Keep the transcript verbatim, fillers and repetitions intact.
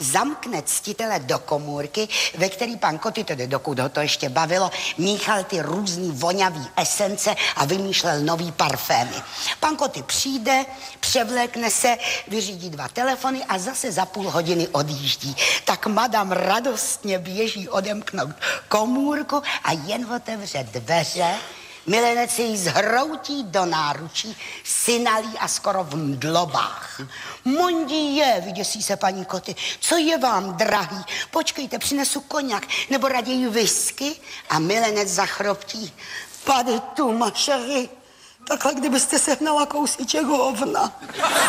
zamkne ctitele do komůrky, ve který pan Koty, tedy dokud ho to ještě bavilo, míchal ty různý vonavý esence a vymýšlel nový parfémy. Pan Koty přijde, převlékne se, vyřídí dva telefony a zase za půl hodiny odjíždí. Tak madam radostně běží odemknout komůrku a jen otevře dveře, milenec jej zhroutí do náručí, synalí a skoro v mdlobách. Mondí je, vyděsí se paní Koty, co je vám, drahý? Počkejte, přinesu koněk, nebo raději whisky? A milenec zachroptí, pade tu, mašery, takhle kdybyste sehnala kousíček hovna.